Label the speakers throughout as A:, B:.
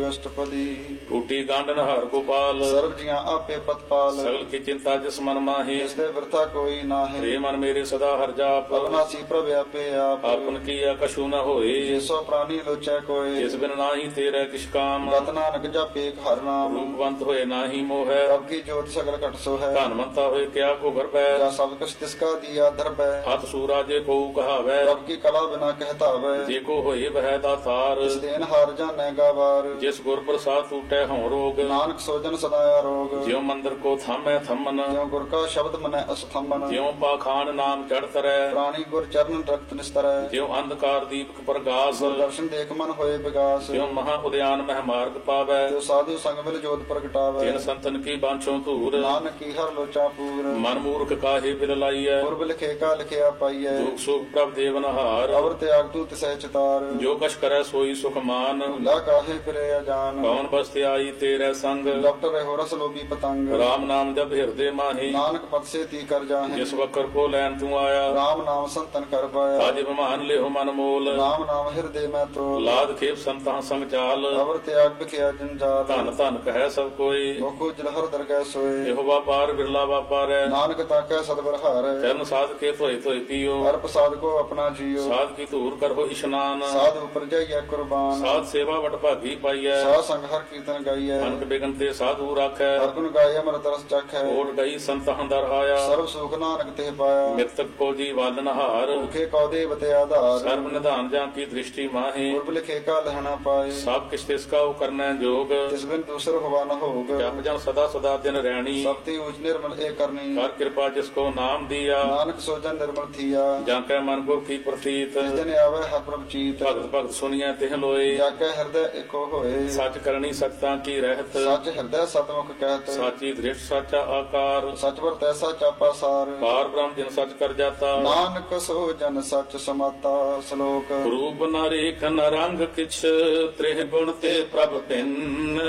A: ਅਸ਼ਟਪਦੀ।
B: ਟੂਟੀ ਗਾਂਡਨ ਹਰ ਗੋਪਾਲ,
A: ਸਰਬ ਜੀਆਂ ਆਪੇ ਪਤਪਾਲ।
B: ਸਗਲ ਕੀ ਚਿੰਤਾ ਜਿਸ ਮਨ ਮਾਹੀ,
A: ਜਿਸ ਦੇ ਵਰਤਾ ਕੋਈ ਨਾਹੀਂ।
B: ਰੇ ਮਨ ਮੇਰੇ ਸਦਾ ਹਰ ਜਾਪ,
A: ਅਬਨਾਸੀ ਪ੍ਰਭ ਆਪੇ ਆਪ।
B: ਆਪਨ ਕੀਆ ਕਛੂ ਨ ਹੋਏ,
A: ਜਿਸੋ ਪ੍ਰਾਨੀ ਲੋਚੈ ਕੋਇ।
B: ਜਿਸ ਬਿਨ ਨਾਹੀ ਤੇਰੇ ਕਿਛ ਕਾਮ,
A: ਗਤ ਨਾਨਕ ਜਪੇ ਹਰਿ ਨਾਮ।
B: ਰੂਪਵੰਤ ਹੋਏ ਨਾਹੀ ਮੋਹੈ,
A: ਪ੍ਰਭ ਕੀ ਜੋਤ ਸਗਲ ਘਟ ਸੋ ਹੈ।
B: ਧਨਵੰਤਾ ਹੋਏ ਕਿਆ ਕੋ ਗਰਬੈ,
A: ਜਾਂ ਸਭ ਕੁਛ ਤਿਸਕਾ ਦੀਆ ਦਰਬੈ।
B: ਹੱਥ ਸੂਰਾ ਜੇ ਕੋ ਕਹਾਵੈ,
A: ਪ੍ਰਭ ਕੀ ਕਲਾ ਬਿਨਾ ਕਹਿਤਾਵੈ।
B: ਜੇ ਕੋ ਹੋਏ ਬਹਿ ਦਾਤਾਰ,
A: ਇਸ ਦੇਨ ਹਾਰ ਜਾਣੈ ਗਾਵਾਰ।
B: ਜਿਸ ਗੁਰ ਪ੍ਰਸਾਦ ਟੂਟੈ ਹਉ ਰੋਗ,
A: ਨਾਨਕ ਸੋਜਨ ਸਦਾ ਆਰੋਗ।
B: ਜਿਉ ਮੰਦਰ ਕੋ ਥਾਮੈ ਥੰਮਨ,
A: ਜਿਉ ਗੁਰ ਕਾ ਸ਼ਬਦ ਮਨੈ ਅਸਥੰਬਨ।
B: ਜਿਉ ਪਾਖਾਨ ਨਾਮ ਚੜ ਤਰੈ,
A: ਪ੍ਰਾਣੀ ਗੁਰ ਚਰਨ ਰਖਤ ਨਿਸਤਰੈ।
B: ਜਿਉ ਅੰਧਕਾਰ ਦੀਪਕ ਪ੍ਰਗਾਸ,
A: ਦਰਸ਼ਨ ਦੇਖ ਮਨ ਹੋਏ ਵਿਗਾਸ।
B: ਜਿਉ ਮਹਾ ਉਦਿਆਨ ਮਹਿ ਮਾਰਗ ਪਾਵੈ,
A: ਜੋ ਸਾਧੂ ਸੰਗ ਮਿਲ ਜੋਤ ਪ੍ਰਗਟਾਵੈ।
B: ਤਿਨ ਸੰਤਨ ਕੀ ਬਾਂਛੋ ਧੂਰ,
A: ਨਾਨਕ ਕੀ ਹਰ ਲੋਚਾ ਪੂਰ।
B: ਮਨ ਮੂਰਖ ਕਾਹੇ ਬਿਲ ਲਾਈਐ,
A: ਪੁਰਬ ਲਿਖੇ ਕਾ ਲਿਖਿਆ ਪਾਈਐ।
B: ਦੁਖ ਸੁਖ ਪ੍ਰਭ ਦੇਵਨਹਾਰ,
A: ਅਵਰ ਤਿਆਗ ਤੂ ਤਿਸੈ ਚਿਤਾਰ।
B: ਜੋ ਕਛ ਕਰੈ ਸੋਈ ਸੁਖ ਮਾਨ,
A: ਭੁਲਾ ਕਾਹੇ ਫਿਰੇ ਅਜਾਨ।
B: ਕੌਣ ਬਸਤਿ ਆਈ ਤੇਰੇ ਸੰਗ,
A: ਡਾਕਟਰ ਰਹਿ ਰਸ ਲੋਭੀ ਪਤੰਗ।
B: ਰਾਮ ਨਾਮ ਜਪ ਹਿਰਦੇ ਮਾਹੀ,
A: ਨਾਨਕ ਪਤ ਸੇ ਤੀ ਕਰ ਜਾਹੇ।
B: ਜਿਸ ਵਕਰ ਕੋ ਲੈਣ ਤੂੰ ਆਇਆ,
A: ਰਾਮ ਨਾਮ ਸੰਤਨ ਕਰ ਪਾਇਆ।
B: ਤਾਜੇ ਬਿਮਾਨ ਲਿਓ ਮਨ ਮੋਲ,
A: ਰਾਮ ਨਾਮ ਹਿਰਦੇ ਮੈਂ ਤੋਲ।
B: ਲਾਦ ਖੇਪ ਸੰਤਾਂ ਸੰਗ ਚਾਲ,
A: ਅਵਰ ਤਿਆਗ ਬਿਖਿਆ ਜੰਜਾਲ।
B: ਧਨ ਧਨ ਕਹਿ ਸਭ ਕੋਈ,
A: ਮੁਖੋ ਜਲਹਰ ਦਰਗਹਿ ਸੋਏ।
B: ਇਹੋ ਵਾਪਾਰ ਬਿਰਲਾ ਵਾਪਾਰੈ,
A: ਨਾਨਕ ਤਾਕੈ ਸਤਿਗੁਰ ਹਾਰੈ।
B: ਚਰਨ ਸਾਧ ਕੇ ਧੋਏ ਧੋਏ ਪੀਓ,
A: ਹਰ ਪ੍ਰਸਾਦ ਕੋ ਆਪਣਾ ਜੀਓ।
B: ਸਾਧ ਕੀ ਧੂਰ ਕਰੋ ਇਸ਼ਨਾਨ,
A: ਸਾਧ ਉਪਰ ਜਾਈਐ ਕੁਰਬਾਨ।
B: ਸਾਧ ਸੇਵਾ ਵਡ ਭਾਗੀ ਪਾਈਐ,
A: ਸਾਧ ਸੰਗ ਹਰ ਕੀਰਤਨ ਗਾਈਐ।
B: ਅਨਕ ਬਿਗਨ ਤੇ ਸਾਧੂ ਰਾਖੈ,
A: ਹਰ ਗੁਣ ਗਾਏ ਅਮਰਤ ਰਸ ਚਖੈ।
B: ਓਟ ਗਈ ਸੰਤਹਾਂ ਦਰ ਆਇਆ,
A: ਸਰਬ ਸੁਖ ਨਾਨਕ ਤੇ ਪਾਇਆ।
B: ਮਿਰਤਕ ਕੋ ਜੀ ਵਾਲਨ ਹਾਰ,
A: ਭੁਖੇ ਕਉ ਦੇਵਤੇ ਆਧਾਰ।
B: ਸਰਬ ਨਿਧਾਨ ਜਾਂ ਕੀ ਦ੍ਰਿਸ਼ਟੀ ਮਾਹੀ,
A: ਪੁਰਬ ਲਿਖੇ ਕਾ ਲਹਿਣਾ ਪਾਏ।
B: ਸਭ ਕਿਛ ਤਿਸ ਕਾ ਕਰਨੈ ਜੋਗ,
A: ਤਿਸ ਬਿਨ ਦੂਸਰ ਹੋਵਾ ਨ ਹੋਗ।
B: ਜਪ ਜਨ ਸਦਾ ਸਦਾ ਦਿਨ ਰਹਿਣੀ,
A: ਸਭ ਤੇ ਊਚ ਨਿਰਮਲ ਏ ਕਰਨੀ।
B: ਕਰ ਕਿਰਪਾ ਜਿਸ ਕੋ ਨਾਮ ਦੀਆ,
A: ਨਾਨਕ ਸੋਜਨ ਨਿਰਮਲ ਥੀਆ।
B: ਜਾਂ ਕੈ ਮਨ ਗੁਰ ਕੀ ਪ੍ਰਤੀਤ,
A: ਜਿਸ ਦਿਨ ਆਵੇ ਹਰ ਪ੍ਰਭ ਚੀਤ।
B: ਭਗਤ ਭਗਤ ਸੁਣੀਐ ਤਿਹ ਲੋਏ,
A: ਜਾਕੈ ਹਿਰਦੈ ਏਕੋ ਹੋਏ।
B: ਸੱਚ ਕਰਨੀ ਸਖਤਾਂ ਕੀ ਰਹਿਤ,
A: ਸੱਚ ਹਿਰਦੈ ਸਤਮੁਖ ਕਹਿਤ।
B: ਸਾਚੀ ਦ੍ਰਿਸ਼ਟ ਸਾਚਾ ਆਕਾਰ,
A: ਸਚ ਵਰ ਤੈਸਾ ਚਾਪਾ ਸਾਰ।
B: ਪਾਰ ਬ੍ਰਹਮ ਜਿਨ ਸੱਚ ਕਰ ਜਾਤਾ,
A: ਨਾਨਕ ਸੋ ਜਨ ਸੱਚ ਸਮਾਤਾ। ਸ਼ਲੋਕ।
B: ਰੂਪ ਨ ਰੇਖ ਨ ਰੰਗ ਕਿਛ, ਤ੍ਰਿਹ ਗੁਣ ਤੇ ਪ੍ਰਭ ਭਿੰਨ।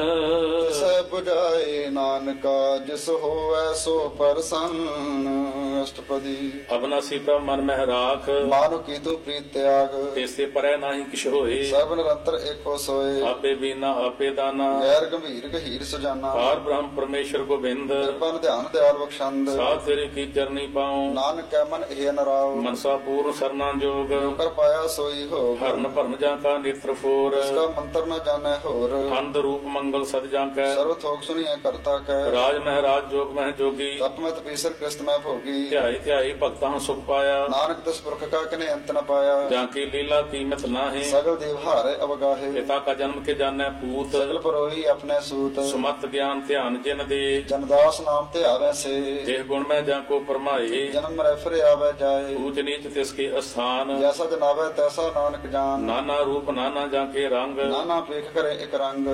A: ਤਿਸੈ 부ਝਾਏ ਨਾਨਕਾ, ਜਿਸ ਹੋਵੈ ਸੋ ਪਰਸੰਨ। ਅਸ਼ਟਪਦੀ।
B: ਅਬਨਾਸੀ ਪ੍ਰਭ ਮਨ ਮਹਿ ਰਾਖ,
A: ਮਾਨੁ ਕੀ ਤੂ ਪ੍ਰੀਤ ਤਿਆਗ।
B: ਤੇਸੇ ਪਰੈ ਨਾਹੀ ਕਿਛ ਹੋਏ,
A: ਸਭ ਨਿਰੰਤਰ ਏਕੋ ਸੋਏ।
B: ਆਪੇ ਬੀਨਾ ਆਪੇ ਦਾਨਾ,
A: ਗੈਰ ਗੰਭੀਰ ਗਹੀਰ ਸੁਜਾਨਾ।
B: ਪਾਰ ਬ੍ਰਹਮ ਪਰਮੇਸ਼ਰ ਗੋਬਿੰਦ,
A: ਕਿਰਪਨ ਧਿਆਨ ਦਿਆਲ ਬਖਸ਼ੰਦ।
B: ਸਾਧ ਤੇਰੇ ਕੀ ਚਰਨੀ ਪਾਉ,
A: ਨਾਨਕ ਕੈ ਮਨ ਇਹ ਨਰਾਉ।
B: ਮਨਸਾ ਪੂਰਨ ਸਰਨਾ ਜੋਗ,
A: ਕਰ ਪਾਇਆ ਸੋਈ ਹੋ।
B: ਹਰਨ ਭਰਨ ਜਾਂ ਕਾ ਨੇਤਰ ਫੋਰ,
A: ਇਸਕਾ ਮੰਤਰ ਨ ਜਾਣੈ ਹੋਰ।
B: ਖੰਡ ਰੂਪ ਮੰਗਲ ਸਦ ਜਾਂ ਕੈ,
A: ਸਰਵ ਥੋਕ ਸੁਣੀਐ ਕਰਤਾ ਕੈ।
B: ਰਾਜ ਮਹਿਰਾਜ ਜੋਗ ਮਹਿ ਜੋਗੀ,
A: ਤਪ ਮੈਂ ਤਪੀਸਰ ਕ੍ਰਿਸਤ ਮੈਂ ਭੋਗੀ।
B: ਧਿਆਈ ਧਿਆਈ ਭਗਤਾਂ ਸੁਖ ਪਾਇਆ,
A: ਨਾਨਕ ਦਸ ਪੁਰਖ ਕਾ ਕਨੇ ਅੰਤ ਨ ਪਾਇਆ।
B: ਜਾਂ ਕੀ ਲੀਲਾ ਕੀਮਤ ਨਾਹੀ,
A: ਸਗਲ ਦੇਵ ਹਾਰੇ ਅਵਗਾਹੇ।
B: ਪਿਤਾ ਕਾ ਜਨਮ ਕੇ ਜਾਣੈ ਪੂਤ,
A: ਸਗਲ ਪਰੋਹੀ ਆਪਣੇ ਸੂਤ।
B: ਸੁਮਤ ਗਿਆਨ ਧਿਆਨ ਜਿਨ ਦੇ,
A: ਜਨਦਾਸ ਨਾਮ ਧਿਆਵੈ ਸੇ।
B: ਜਿਹ ਗੁਣ ਮੈਂ ਜਾਂ ਕੋ ਪਰਮਾਏ,
A: ਜਨਮ ਰਹਿ ਫਿਰ ਆਵੈ ਜਾਏ।
B: ਊਚ ਨੀਚ ਤਿਸ ਕੇ ਅਸਥਾਨ,
A: ਜੈਸਾ ਜਨਾਵੈ ਤੈਸਾ ਨਾਨਕ ਜਾਨ।
B: ਨਾਨਾ ਰੂਪ ਨਾਨਾ ਜਾਂ ਕੇ ਰੰਗ,
A: ਨਾਨਾ ਪੇਖ ਕਰੇ ਇਕ ਰੰਗ।